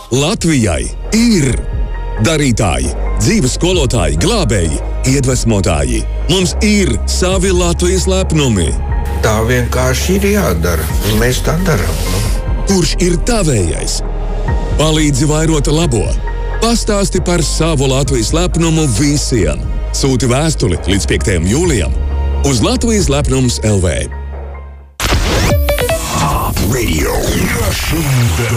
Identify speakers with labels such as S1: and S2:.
S1: Latvijai ir darītāji, dzīves skolotāji, glābēji, iedvesmotāji. Mums ir savi Latvijas lepnumi.
S2: Tā vienkārši ir jādara, un mēs tā darām.
S1: Kurš ir tavējais? Palīdzi vairot labo. Pastāsti par savu Latvijas lepnumu visiem. Sūti vēstuli līdz 5. jūlijam uz Latvijas lepnums LV.
S3: Radio.